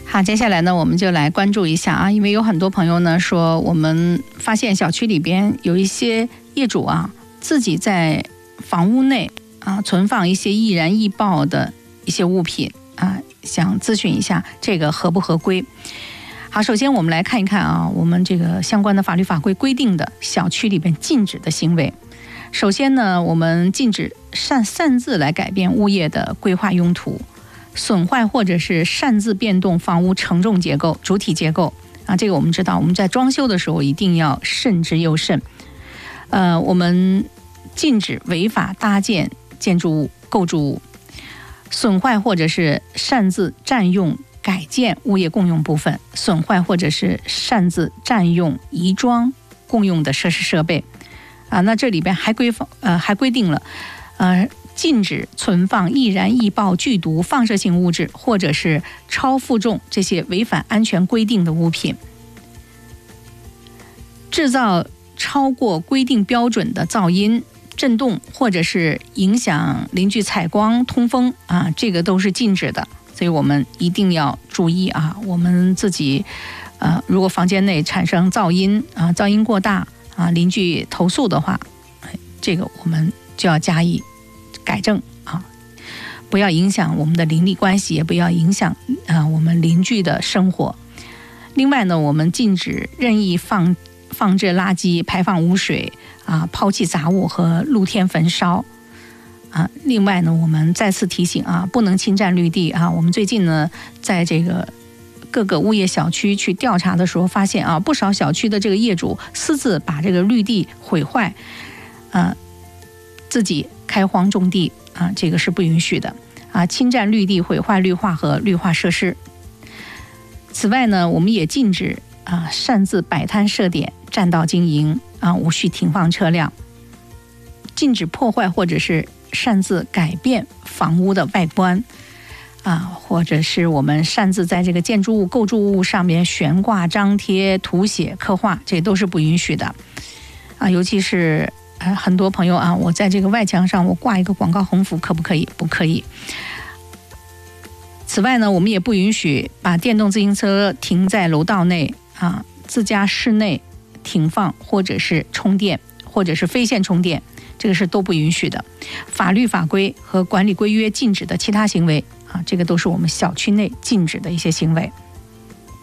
好，接下来呢，我们就来关注一下啊，因为有很多朋友呢说，我们发现小区里边有一些业主啊，自己在房屋内啊存放一些易燃易爆的一些物品啊，想咨询一下这个合不合规。好，首先我们来看一看啊，我们这个相关的法律法规规定的小区里边禁止的行为。首先呢，我们禁止擅自来改变物业的规划用途，损坏或者是擅自变动房屋承重结构、主体结构啊，这个我们知道，我们在装修的时候一定要慎之又慎。我们禁止违法搭建建筑物、构筑物，损坏或者是擅自占用改建物业共用部分，损坏或者是擅自占用移装共用的设施设备啊。那这里边还规定了禁止存放易燃易爆剧毒放射性物质或者是超负重这些违反安全规定的物品，制造超过规定标准的噪音、震动或者是影响邻居采光、通风啊，这个都是禁止的。所以我们一定要注意啊，我们自己如果房间内产生噪音啊，噪音过大啊，邻居投诉的话，这个我们就要加以改正啊，不要影响我们的邻里关系，也不要影响我们邻居的生活。另外呢，我们禁止任意放置垃圾、排放污水啊、抛弃杂物和露天焚烧啊。另外呢，我们再次提醒啊，不能侵占绿地啊。我们最近呢，在这个各个物业小区去调查的时候，发现啊，不少小区的这个业主私自把这个绿地毁坏，自己开荒种地啊，这个是不允许的啊，侵占绿地、毁坏绿化和绿化设施。此外呢，我们也禁止擅自摆摊设点、占道经营啊，无序停放车辆，禁止破坏或者是擅自改变房屋的外观啊，或者是我们擅自在这个建筑物、构筑物上面悬挂、张贴、涂写、刻画，这都是不允许的啊。尤其是很多朋友啊，我在这个外墙上我挂一个广告横幅，可不可以？不可以。此外呢，我们也不允许把电动自行车停在楼道内啊，自家室内停放或者是充电，或者是非线充电，这个是都不允许的。法律法规和管理规约禁止的其他行为啊，这个都是我们小区内禁止的一些行为。